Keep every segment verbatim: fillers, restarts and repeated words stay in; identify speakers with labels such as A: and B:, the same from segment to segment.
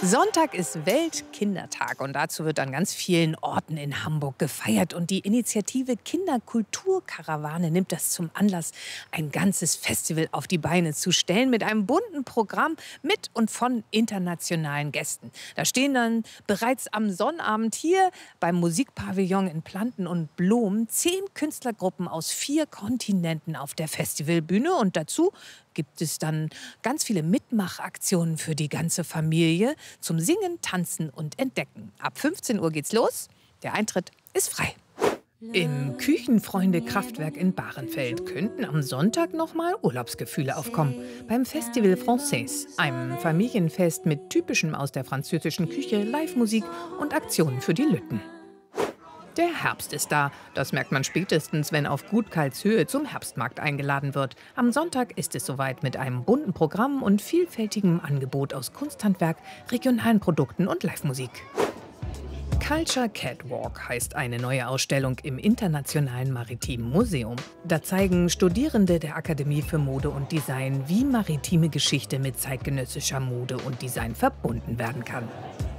A: Sonntag ist Weltkindertag und dazu wird an ganz vielen Orten in Hamburg gefeiert. Und die Initiative Kinderkulturkarawane nimmt das zum Anlass, ein ganzes Festival auf die Beine zu stellen mit einem bunten Programm mit und von internationalen Gästen. Da stehen dann bereits am Sonnabend hier beim Musikpavillon in Planten und Blom zehn Künstlergruppen aus vier Kontinenten auf der Festivalbühne. Und dazu gibt es dann ganz viele Mitmachaktionen für die ganze Familie zum Singen, Tanzen und Entdecken. Ab fünfzehn Uhr geht's los. Der Eintritt ist frei. Im Küchenfreunde-Kraftwerk in Bahrenfeld könnten am Sonntag noch mal Urlaubsgefühle aufkommen. Beim Festival Français, einem Familienfest mit typischem aus der französischen Küche, Live-Musik und Aktionen für die Lütten. Der Herbst ist da. Das merkt man spätestens, wenn auf Gut Karlshöhe zum Herbstmarkt eingeladen wird. Am Sonntag ist es soweit mit einem bunten Programm und vielfältigem Angebot aus Kunsthandwerk, regionalen Produkten und Live-Musik. Culture Catwalk heißt eine neue Ausstellung im Internationalen Maritimen Museum. Da zeigen Studierende der Akademie für Mode und Design, wie maritime Geschichte mit zeitgenössischer Mode und Design verbunden werden kann.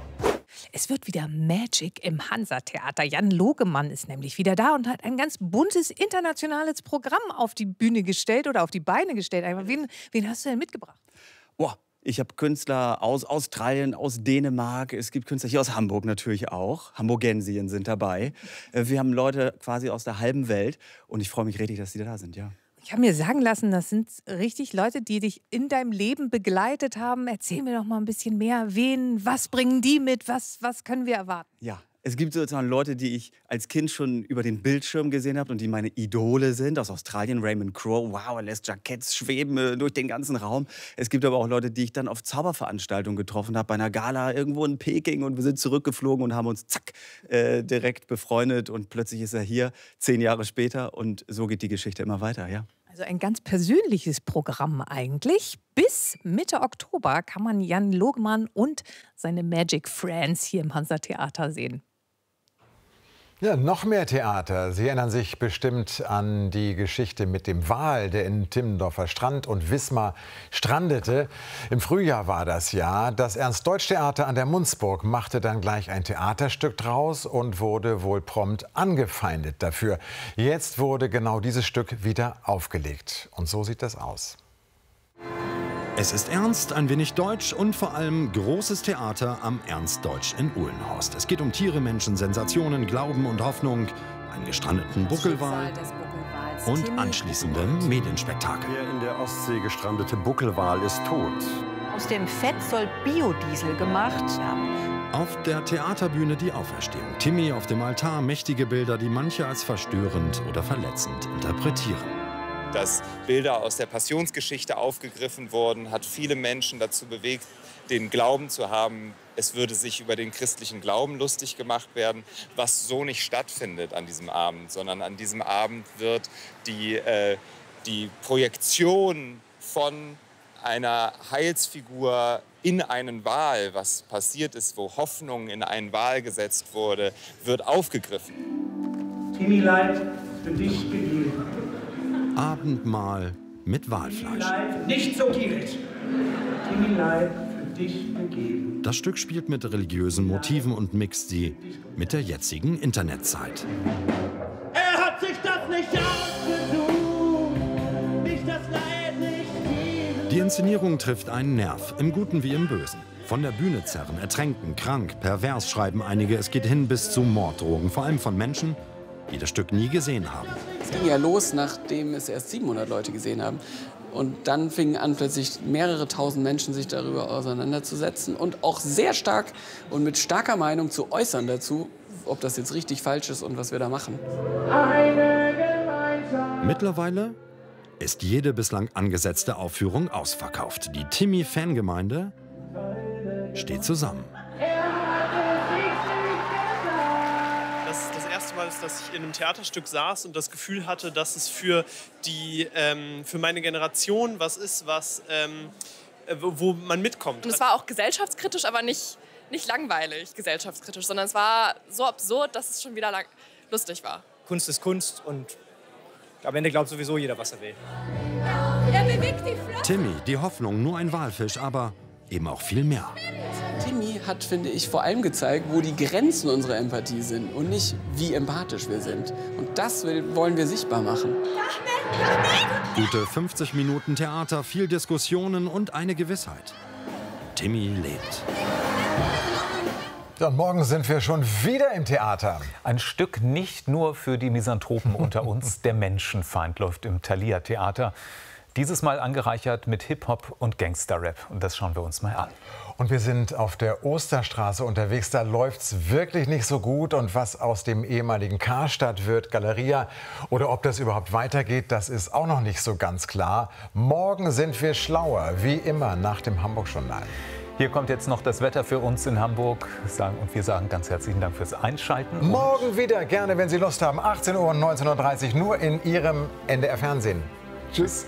A: Es wird wieder Magic im Hansa-Theater. Jan Logemann ist nämlich wieder da und hat ein ganz buntes internationales Programm auf die Bühne gestellt oder auf die Beine gestellt. Wen, wen hast du denn mitgebracht?
B: Oh, ich habe Künstler aus Australien, aus Dänemark. Es gibt Künstler hier aus Hamburg natürlich auch. Hamburgensien sind dabei. Wir haben Leute quasi aus der halben Welt. Und ich freue mich richtig, dass sie da sind, ja.
A: Ich habe mir sagen lassen, das sind richtig Leute, die dich in deinem Leben begleitet haben. Erzähl mir doch mal ein bisschen mehr. Wen, was bringen die mit? Was, was können wir erwarten?
B: Ja, es gibt sozusagen Leute, die ich als Kind schon über den Bildschirm gesehen habe und die meine Idole sind. Aus Australien, Raymond Crowe. Wow, er lässt Jacketts schweben äh, durch den ganzen Raum. Es gibt aber auch Leute, die ich dann auf Zauberveranstaltungen getroffen habe, bei einer Gala irgendwo in Peking. Und wir sind zurückgeflogen und haben uns zack, äh, direkt befreundet. Und plötzlich ist er hier, zehn Jahre später. Und so geht die Geschichte immer weiter, ja.
A: Also ein ganz persönliches Programm eigentlich. Bis Mitte Oktober kann man Jan Logemann und seine Magic Friends hier im Hansa-Theater sehen.
C: Ja, noch mehr Theater. Sie erinnern sich bestimmt an die Geschichte mit dem Wal, der in Timmendorfer Strand und Wismar strandete. Im Frühjahr war das Jahr. Das Ernst-Deutsch-Theater an der Munzburg machte dann gleich ein Theaterstück draus und wurde wohl prompt angefeindet dafür. Jetzt wurde genau dieses Stück wieder aufgelegt. Und so sieht das aus.
D: Es ist ernst, ein wenig deutsch und vor allem großes Theater am Ernst-Deutsch in Uhlenhorst. Es geht um Tiere, Menschen, Sensationen, Glauben und Hoffnung, einen gestrandeten Buckelwal und anschließendem Medienspektakel.
E: Der in der Ostsee gestrandete Buckelwal ist tot.
F: Aus dem Fett soll Biodiesel gemacht werden.
D: Auf der Theaterbühne die Auferstehung. Timmy auf dem Altar, mächtige Bilder, die manche als verstörend oder verletzend interpretieren.
G: Dass Bilder aus der Passionsgeschichte aufgegriffen wurden, hat viele Menschen dazu bewegt, den Glauben zu haben, es würde sich über den christlichen Glauben lustig gemacht werden, was so nicht stattfindet an diesem Abend, sondern an diesem Abend wird die, äh, die Projektion von einer Heilsfigur in einen Wal, was passiert ist, wo Hoffnung in einen Wal gesetzt wurde, wird aufgegriffen.
H: Timmy Leid, für dich gegeben.
D: Abendmahl mit Walfleisch.
H: Nicht so gierig. Timmy Leid, für dich gegeben.
D: Das Stück spielt mit religiösen Motiven und mixt sie mit der jetzigen Internetzeit.
H: Er hat sich das nicht ausgesucht, nicht das Leid nicht geben.
D: Die Inszenierung trifft einen Nerv, im Guten wie im Bösen. Von der Bühne zerren, ertränken, krank, pervers schreiben einige. Es geht hin bis zu Morddrohungen, vor allem von Menschen, die das Stück nie gesehen haben.
I: Es ging ja los, nachdem es erst siebenhundert Leute gesehen haben. Und dann fingen an, plötzlich mehrere tausend Menschen sich darüber auseinanderzusetzen und auch sehr stark und mit starker Meinung zu äußern dazu, ob das jetzt richtig falsch ist und was wir da machen.
D: Mittlerweile ist jede bislang angesetzte Aufführung ausverkauft. Die Timmy-Fangemeinde steht zusammen.
J: Ist, dass ich in einem Theaterstück saß und das Gefühl hatte, dass es für, die, ähm, für meine Generation was ist, was, ähm, wo man mitkommt.
K: Und es war auch gesellschaftskritisch, aber nicht, nicht langweilig gesellschaftskritisch, sondern es war so absurd, dass es schon wieder lang lustig war.
L: Kunst ist Kunst und am Ende glaubt sowieso jeder, was er will.
D: Timmy, die Hoffnung, nur ein Walfisch, aber eben auch viel mehr.
I: Timmy hat, finde ich, vor allem gezeigt, wo die Grenzen unserer Empathie sind und nicht, wie empathisch wir sind. Und das will, wollen wir sichtbar machen.
D: Gute fünfzig Minuten Theater, viel Diskussionen und eine Gewissheit. Timmy lebt.
C: Ja, und morgen sind wir schon wieder im Theater.
M: Ein Stück nicht nur für die Misanthropen unter uns. Der Menschenfeind läuft im Thalia-Theater. Dieses Mal angereichert mit Hip-Hop und Gangster-Rap. Und das schauen wir uns mal an.
C: Und wir sind auf der Osterstraße unterwegs. Da läuft's wirklich nicht so gut. Und was aus dem ehemaligen Karstadt wird, Galeria, oder ob das überhaupt weitergeht, das ist auch noch nicht so ganz klar. Morgen sind wir schlauer, wie immer nach dem Hamburg-Journal.
M: Hier kommt jetzt noch das Wetter für uns in Hamburg. Und wir sagen ganz herzlichen Dank fürs Einschalten.
C: Morgen wieder, gerne, wenn Sie Lust haben. achtzehn Uhr und neunzehn Uhr dreißig nur in Ihrem N D R-Fernsehen. Tschüss.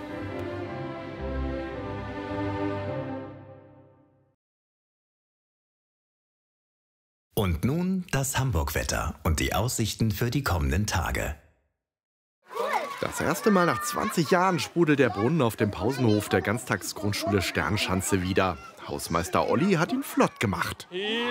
N: Und nun das Hamburg-Wetter und die Aussichten für die kommenden Tage.
O: Das erste Mal nach zwanzig Jahren sprudelt der Brunnen auf dem Pausenhof der Ganztagsgrundschule Sternschanze wieder. Hausmeister Olli hat ihn flott gemacht.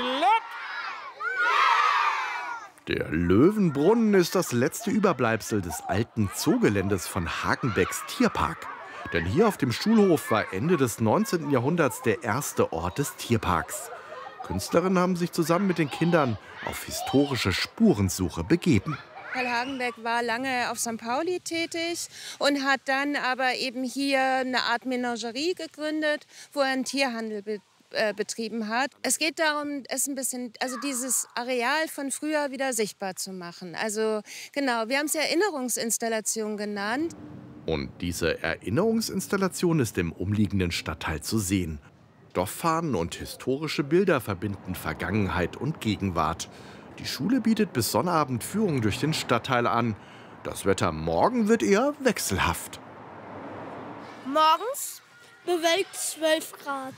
O: Der Löwenbrunnen ist das letzte Überbleibsel des alten Zoogeländes von Hagenbecks Tierpark. Denn hier auf dem Schulhof war Ende des neunzehnten Jahrhunderts der erste Ort des Tierparks. Künstlerinnen haben sich zusammen mit den Kindern auf historische Spurensuche begeben.
P: Karl Hagenbeck war lange auf Sankt Pauli tätig und hat dann aber eben hier eine Art Menagerie gegründet, wo er einen Tierhandel be äh, betrieben hat. Es geht darum, es ein bisschen, also dieses Areal von früher wieder sichtbar zu machen. Also genau, wir haben es Erinnerungsinstallation genannt.
O: Und diese Erinnerungsinstallation ist im umliegenden Stadtteil zu sehen. Stofffahnen und historische Bilder verbinden Vergangenheit und Gegenwart. Die Schule bietet bis Sonnabend Führungen durch den Stadtteil an. Das Wetter morgen wird eher wechselhaft.
Q: Morgens bewölkt zwölf Grad.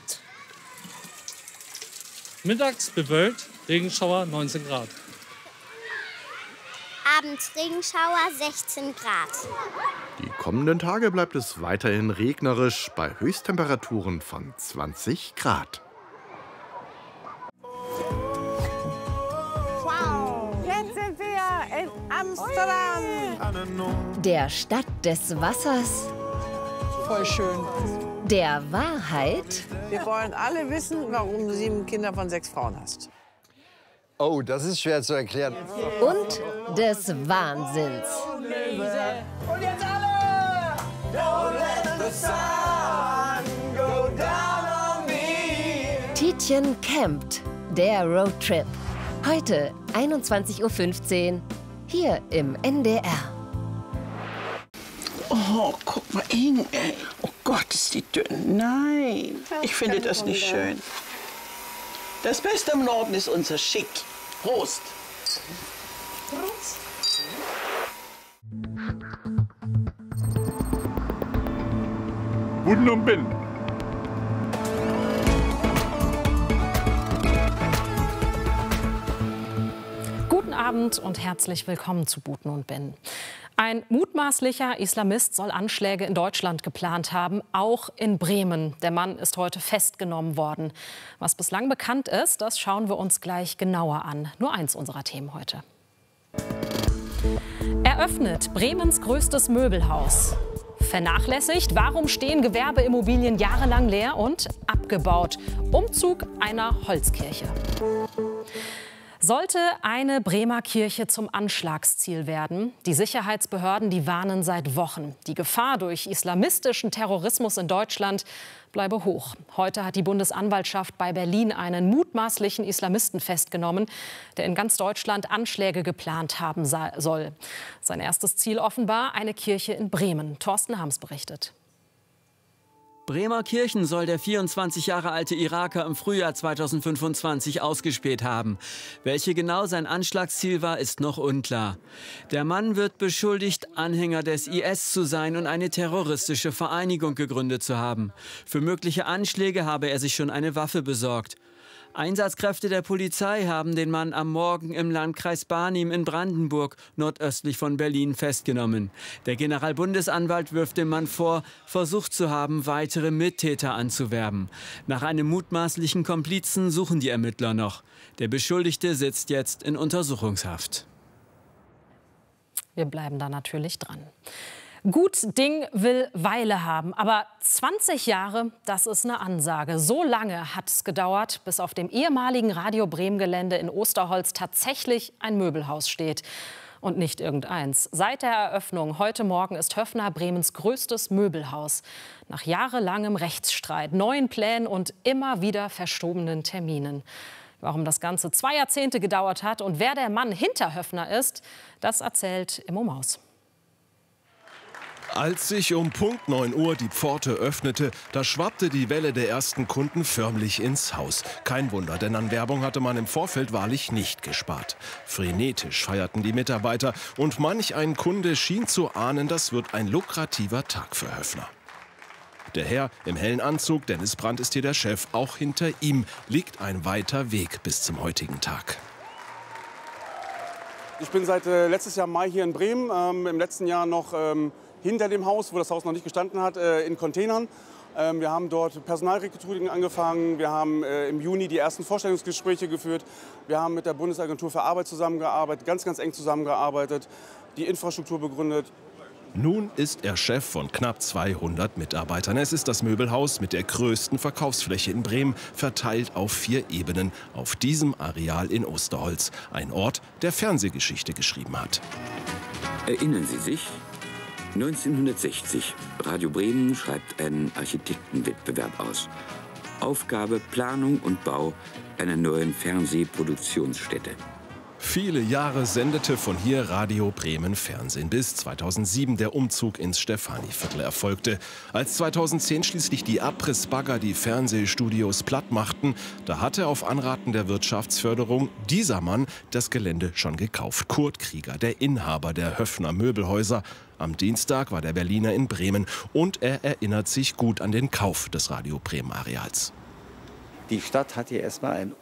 R: Mittags bewölkt, Regenschauer neunzehn Grad.
Q: Abends Regenschauer sechzehn Grad.
O: Die kommenden Tage bleibt es weiterhin regnerisch bei Höchsttemperaturen von zwanzig Grad.
S: Wow, jetzt sind wir in Amsterdam.
T: Der Stadt des Wassers.
S: Voll schön.
T: Der Wahrheit.
S: Wir wollen alle wissen, warum du sieben Kinder von sechs Frauen hast.
U: Oh, das ist schwer zu erklären.
T: Und des Wahnsinns.
H: Und jetzt alle! Don't let the sun go down on me.
T: Tietjen campt, der Roadtrip. Heute einundzwanzig Uhr fünfzehn, hier im N D R.
V: Oh, guck mal hin, ey. Oh Gott, ist die dünn. Nein, ich finde das nicht schön. Das Beste im Norden ist unser Schick. Prost.
H: Prost.
O: Buden und Bin.
W: Guten Abend und herzlich willkommen zu Buten und Bin. Ein mutmaßlicher Islamist soll Anschläge in Deutschland geplant haben, auch in Bremen. Der Mann ist heute festgenommen worden. Was bislang bekannt ist, das schauen wir uns gleich genauer an. Nur eins unserer Themen heute. Eröffnet Bremens größtes Möbelhaus. Vernachlässigt, warum stehen Gewerbeimmobilien jahrelang leer und abgebaut? Umzug einer Holzkirche. Sollte eine Bremer Kirche zum Anschlagsziel werden? Die Sicherheitsbehörden, die warnen seit Wochen. Die Gefahr durch islamistischen Terrorismus in Deutschland bleibe hoch. Heute hat die Bundesanwaltschaft bei Berlin einen mutmaßlichen Islamisten festgenommen, der in ganz Deutschland Anschläge geplant haben soll. Sein erstes Ziel offenbar eine Kirche in Bremen. Thorsten Harms berichtet.
X: Bremer Kirchen soll der vierundzwanzig Jahre alte Iraker im Frühjahr zweitausendfünfundzwanzig ausgespäht haben. Welche genau sein Anschlagsziel war, ist noch unklar. Der Mann wird beschuldigt, Anhänger des I S zu sein und eine terroristische Vereinigung gegründet zu haben. Für mögliche Anschläge habe er sich schon eine Waffe besorgt. Einsatzkräfte der Polizei haben den Mann am Morgen im Landkreis Barnim in Brandenburg, nordöstlich von Berlin, festgenommen. Der Generalbundesanwalt wirft dem Mann vor, versucht zu haben, weitere Mittäter anzuwerben. Nach einem mutmaßlichen Komplizen suchen die Ermittler noch. Der Beschuldigte sitzt jetzt in Untersuchungshaft.
W: Wir bleiben da natürlich dran. Gut Ding will Weile haben, aber zwanzig Jahre, das ist eine Ansage. So lange hat es gedauert, bis auf dem ehemaligen Radio Bremen-Gelände in Osterholz tatsächlich ein Möbelhaus steht. Und nicht irgendeins. Seit der Eröffnung heute Morgen ist Höffner Bremens größtes Möbelhaus. Nach jahrelangem Rechtsstreit, neuen Plänen und immer wieder verschobenen Terminen. Warum das Ganze zwei Jahrzehnte gedauert hat und wer der Mann hinter Höffner ist, das erzählt Immo Maus.
A: Als sich um Punkt neun Uhr die Pforte öffnete, da schwappte die Welle der ersten Kunden förmlich ins Haus. Kein Wunder, denn an Werbung hatte man im Vorfeld wahrlich nicht gespart. Frenetisch feierten die Mitarbeiter und manch ein Kunde schien zu ahnen, das wird ein lukrativer Tag für Höffner. Der Herr im hellen Anzug, Dennis Brandt ist hier der Chef, auch hinter ihm liegt ein weiter Weg bis zum heutigen Tag.
B: Ich bin seit äh, letztes Jahr Mai hier in Bremen, ähm, im letzten Jahr noch ähm, hinter dem Haus, wo das Haus noch nicht gestanden hat, äh, in Containern. Ähm, wir haben dort Personalrecruiting angefangen, wir haben äh, im Juni die ersten Vorstellungsgespräche geführt, wir haben mit der Bundesagentur für Arbeit zusammengearbeitet, ganz, ganz eng zusammengearbeitet, die Infrastruktur begründet.
A: Nun ist er Chef von knapp zweihundert Mitarbeitern. Es ist das Möbelhaus mit der größten Verkaufsfläche in Bremen, verteilt auf vier Ebenen, auf diesem Areal in Osterholz. Ein Ort, der Fernsehgeschichte geschrieben hat.
E: Erinnern Sie sich? neunzehnhundertsechzig. Radio Bremen schreibt einen Architektenwettbewerb aus. Aufgabe Planung und Bau einer neuen Fernsehproduktionsstätte.
A: Viele Jahre sendete von hier Radio Bremen Fernsehen, bis zweitausendsieben der Umzug ins Stephaniviertel erfolgte. Als zweitausendzehn schließlich die Abrissbagger die Fernsehstudios platt machten, da hatte auf Anraten der Wirtschaftsförderung dieser Mann das Gelände schon gekauft. Kurt Krieger, der Inhaber der Höffner Möbelhäuser. Am Dienstag war der Berliner in Bremen und er erinnert sich gut an den Kauf des Radio Bremen Areals.
F: Die Stadt hat hier erstmal ein